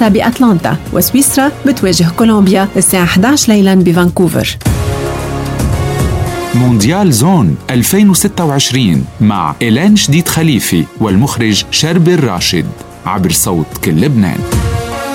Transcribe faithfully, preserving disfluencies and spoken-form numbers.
فرنسا بأتلانتا، وسويسرا بتواجه كولومبيا الساعة إحدى عشر ليلاً بفانكوفر. مونديال زون ألفين وستة وعشرين مع إيلان شديد خليفي والمخرج شربي الراشد عبر صوت كل لبنان.